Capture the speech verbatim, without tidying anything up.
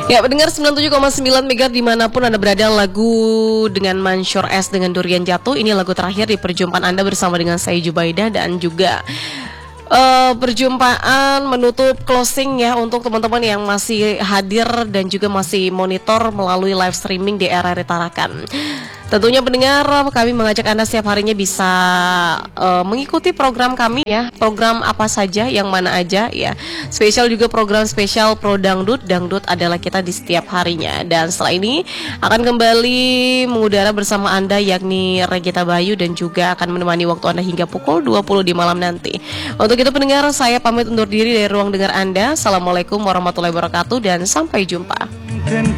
Ya, pendengar sembilan puluh tujuh koma sembilan Megahertz dimanapun Anda berada, lagu dengan Mansyur S dengan Durian Jatuh. Ini lagu terakhir di perjumpaan Anda bersama dengan saya Jubaidah, dan juga uh, perjumpaan menutup closing ya untuk teman-teman yang masih hadir dan juga masih monitor melalui live streaming di R R I Tarakan. Tentunya pendengar, kami mengajak Anda setiap harinya bisa uh, mengikuti program kami ya. Program apa saja, yang mana aja ya. Spesial juga program spesial Pro Dangdut. Dangdut adalah kita di setiap harinya. Dan setelah ini akan kembali mengudara bersama Anda, yakni Regita Bayu, dan juga akan menemani waktu Anda hingga pukul dua puluh di malam nanti. Untuk itu pendengar, saya pamit undur diri dari ruang dengar Anda. Assalamualaikum warahmatullahi wabarakatuh dan sampai jumpa.